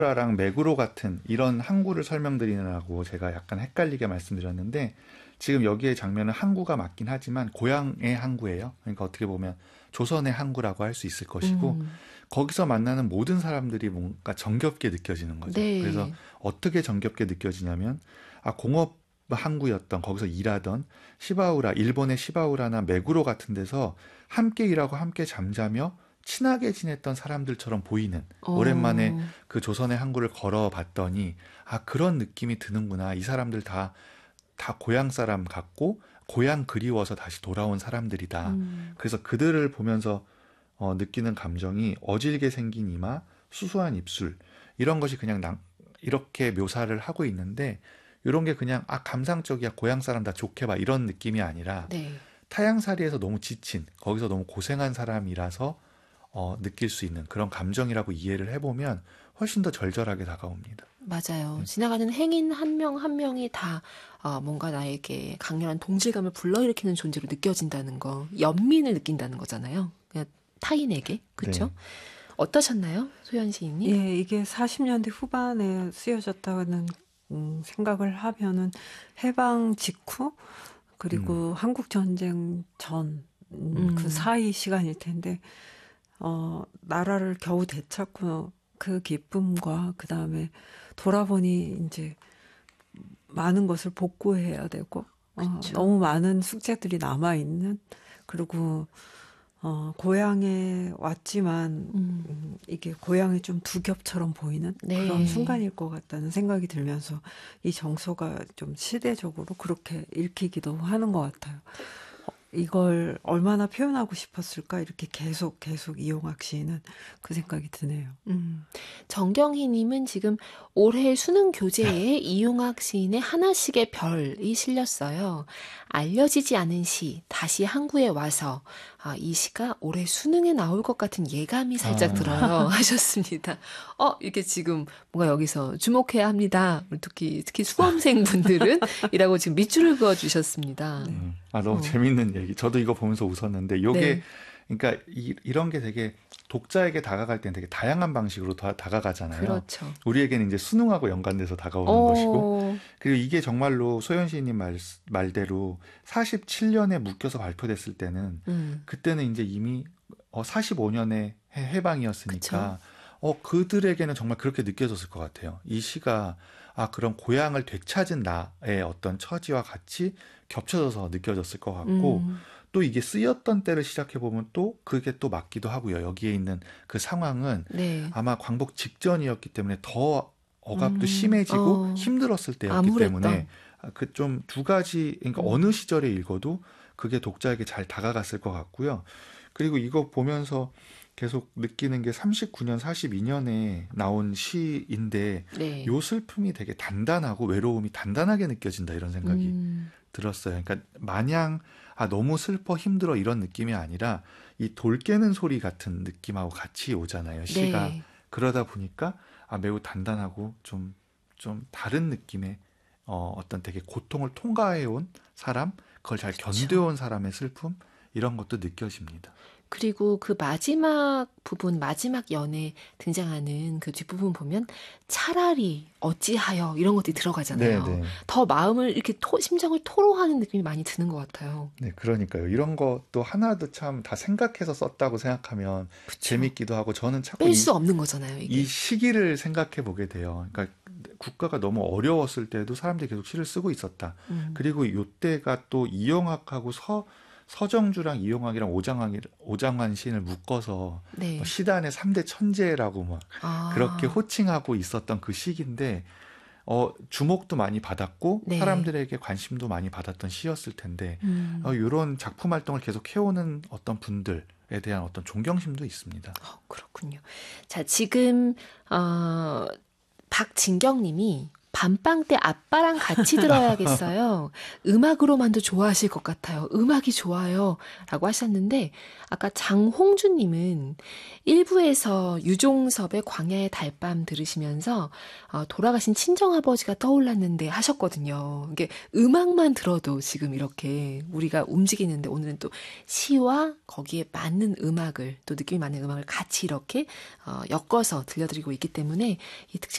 랑 맥으로 같은 이런 항구를 설명드리느라고 제가 약간 헷갈리게 말씀드렸는데 지금 여기에 장면은 항구가 맞긴 하지만 고향의 항구예요. 그러니까 어떻게 보면 조선의 항구라고 할 수 있을 것이고 음, 거기서 만나는 모든 사람들이 뭔가 정겹게 느껴지는 거죠. 그래서 네. 어떻게 정겹게 느껴지냐면 공업 항구였던 거기서 일하던 시바우라 일본의 시바우라나 메구로 같은 데서 함께 일하고 함께 잠자며 친하게 지냈던 사람들처럼 보이는 오랜만에 어, 그 조선의 항구를 걸어봤더니 그런 느낌이 드는구나. 이 사람들 다 고향 사람 같고 고향 그리워서 다시 돌아온 사람들이다. 음, 그래서 그들을 보면서 느끼는 감정이 어질게 생긴 이마, 수수한 입술 이런 것이 그냥 이렇게 묘사를 하고 있는데 이런 게 그냥 감상적이야 고향 사람 다 좋게 봐 이런 느낌이 아니라 네. 타향살이에서 너무 지친 거기서 너무 고생한 사람이라서 느낄 수 있는 그런 감정이라고 이해를 해보면 훨씬 더 절절하게 다가옵니다. 맞아요. 네. 지나가는 행인 한 명 한 명이 다 뭔가 나에게 강렬한 동질감을 불러일으키는 존재로 느껴진다는 거, 연민을 느낀다는 거잖아요. 그냥 타인에게. 그렇죠? 네. 어떠셨나요? 소연 시인님? 예, 이게 40년대 후반에 쓰여졌다는 생각을 하면은 해방 직후 음, 그리고 한국 전쟁 전 그 음, 사이 시간일 텐데 나라를 겨우 되찾고 그 기쁨과 그다음에 돌아보니 이제 많은 것을 복구해야 되고 그쵸. 너무 많은 숙제들이 남아 있는 그리고 고향에 왔지만, 음, 이게 고향이 좀 두 겹처럼 보이는 그런 네. 순간일 것 같다는 생각이 들면서 이 정서가 좀 시대적으로 그렇게 읽히기도 하는 것 같아요. 이걸 얼마나 표현하고 싶었을까? 이렇게 계속 이용학 시인은 그 생각이 드네요. 정경희님은 지금 올해 수능 교재에 이용학 시인의 하나씩의 별이 실렸어요. 알려지지 않은 시, 다시 항구에 와서. 이 시가 올해 수능에 나올 것 같은 예감이 살짝 아, 들어요. 하셨습니다. 이렇게 지금 뭔가 여기서 주목해야 합니다. 특히 수험생분들은 이라고 지금 밑줄을 그어 주셨습니다. 네. 너무 어, 재밌는 얘기. 저도 이거 보면서 웃었는데, 요게, 네. 그러니까 이런 게 되게 독자에게 다가갈 때는 되게 다양한 방식으로 다가가잖아요. 그렇죠. 우리에게는 이제 수능하고 연관돼서 다가오는 것이고, 어, 그리고 이게 정말로 소연 시인님 말대로 47년에 묶여서 발표됐을 때는, 음, 그때는 이제 이미 45년의 그쵸. 해방이었으니까, 그들에게는 정말 그렇게 느껴졌을 것 같아요. 이 시가, 그런 고향을 되찾은 나의 어떤 처지와 같이 겹쳐져서 느껴졌을 것 같고, 음, 또 이게 쓰였던 때를 시작해보면 또 그게 또 맞기도 하고요. 여기에 있는 그 상황은 네. 아마 광복 직전이었기 때문에 더 억압도 심해지고 힘들었을 때였기 때문에 암울했던. 그 좀 두 가지, 그러니까 어느 음, 시절에 읽어도 그게 독자에게 잘 다가갔을 것 같고요. 그리고 이거 보면서 계속 느끼는 게 39년, 42년에 나온 시인데 네. 요 슬픔이 되게 단단하고 외로움이 단단하게 느껴진다 이런 생각이 음, 들었어요. 그러니까 마냥 너무 슬퍼 힘들어 이런 느낌이 아니라 이 돌 깨는 소리 같은 느낌하고 같이 오잖아요. 시가 네. 그러다 보니까 매우 단단하고 좀 다른 느낌의 어떤 되게 고통을 통과해온 사람, 그걸 잘 그쵸. 견뎌온 사람의 슬픔 이런 것도 느껴집니다. 그리고 그 마지막 부분, 마지막 연에 등장하는 그 뒷부분 보면 차라리 어찌하여 이런 것들이 네, 들어가잖아요. 네. 더 마음을 이렇게 심정을 토로하는 느낌이 많이 드는 것 같아요. 네, 그러니까요. 이런 것도 하나도 참 다 생각해서 썼다고 생각하면 그쵸. 재밌기도 하고 저는 자꾸 뺄 수 없는 거잖아요, 이 이게. 시기를 생각해 보게 돼요. 그러니까 국가가 너무 어려웠을 때도 사람들이 계속 시를 쓰고 있었다. 음, 그리고 이때가 또 이영학하고 서정주랑 이영학이랑 오장환 시인을 묶어서 뭐 네. 시단의 3대 천재라고 막 그렇게 아, 호칭하고 있었던 그 시기인데 주목도 많이 받았고 네. 사람들에게 관심도 많이 받았던 시였을 텐데 음. 이런 작품 활동을 계속 해오는 어떤 분들에 대한 어떤 존경심도 있습니다. 그렇군요. 자, 지금, 박진경 님이 감빵 때 아빠랑 같이 들어야겠어요. 음악으로만도 좋아하실 것 같아요. 음악이 좋아요. 라고 하셨는데, 아까 장홍주님은 1부에서 유종섭의 광야의 달밤 들으시면서 돌아가신 친정아버지가 떠올랐는데 하셨거든요. 이게 음악만 들어도 지금 이렇게 우리가 움직이는데 오늘은 또 시와 거기에 맞는 음악을 또 느낌이 맞는 음악을 같이 이렇게 엮어서 들려드리고 있기 때문에 이 특징